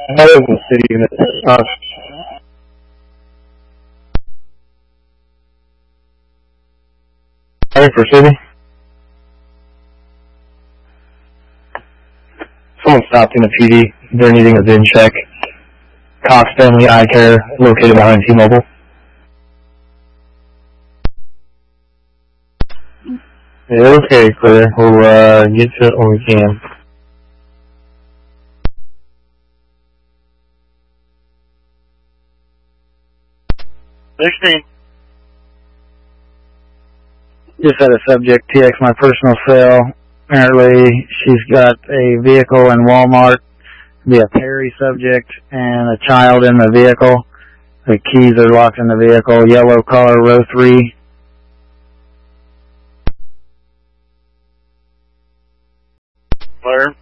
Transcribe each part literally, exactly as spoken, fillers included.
That is a city unit. Uh, Sorry for city. Someone stopped in a P D. They're needing a V I N check. Cox Family Eye Care, located behind T-Mobile. Yeah, okay, clear. We'll uh, get to it when we can. sixteen. Just had a subject T X my personal cell. Apparently, she's got a vehicle in Walmart. Be a Perry subject and a child in the vehicle. The keys are locked in the vehicle. Yellow car, row three. Clear.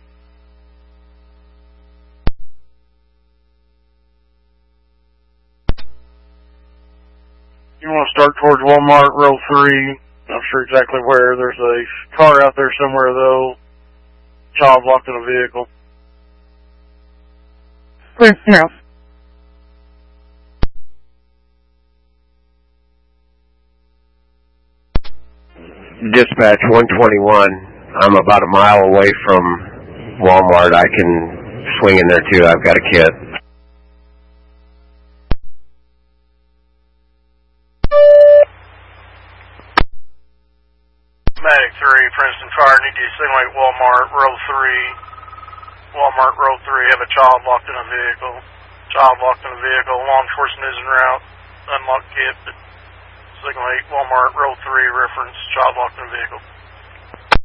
You want to start towards Walmart, row three. Not sure exactly where. There's a car out there somewhere, though. Child locked in a vehicle. Clear. No. Dispatch one twenty-one. I'm about a mile away from Walmart. I can swing in there too. I've got a kit. Medic three, Princeton Fire, need you to simulate Walmart, row three. Walmart, row three, have a child locked in a vehicle. Child locked in a vehicle, law enforcement is en route. Unlock kit, but simulate Walmart, row three, reference child locked in a vehicle.